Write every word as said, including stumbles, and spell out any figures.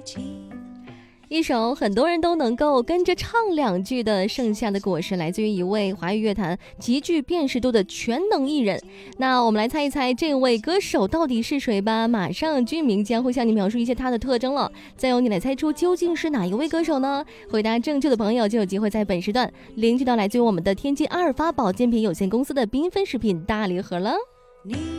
一首很多人都能够跟着唱两句的《盛夏的果实》，来自于一位华语乐坛极具辨识度的全能艺人。那我们来猜一猜这位歌手到底是谁吧。马上居民将会向你描述一些他的特征了，再由你来猜出究竟是哪一位歌手呢？回答正确的朋友就有机会在本时段领取到来自于我们的天津阿尔法保健品有限公司的缤纷食品大礼盒了。